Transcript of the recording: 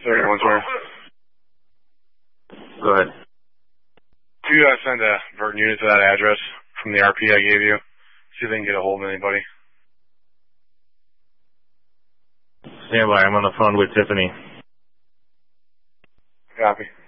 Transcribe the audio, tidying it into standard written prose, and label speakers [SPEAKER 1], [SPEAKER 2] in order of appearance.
[SPEAKER 1] 31, sir.
[SPEAKER 2] Go ahead.
[SPEAKER 1] If you send a vert unit to that address from the RP I gave you, see if they can get a hold of anybody.
[SPEAKER 2] Stand by. I'm on the phone with Tiffany.
[SPEAKER 1] Copy.